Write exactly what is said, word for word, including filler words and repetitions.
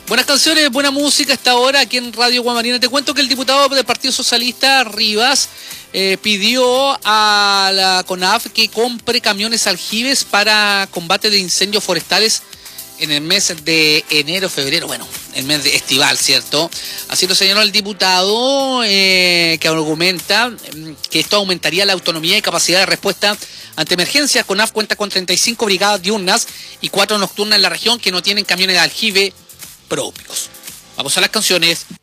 Buenas canciones, buena música hasta ahora aquí en Radio Guamarina. Te cuento que el diputado del Partido Socialista, Rivas, eh, pidió a la CONAF que compre camiones aljibes para combate de incendios forestales en el mes de enero, febrero, bueno, el mes de estival, ¿cierto? Así lo señaló el diputado, eh, que argumenta que esto aumentaría la autonomía y capacidad de respuesta ante emergencias. CONAF cuenta con treinta y cinco brigadas diurnas y cuatro nocturnas en la región que no tienen camiones de aljibe propios. Vamos a las canciones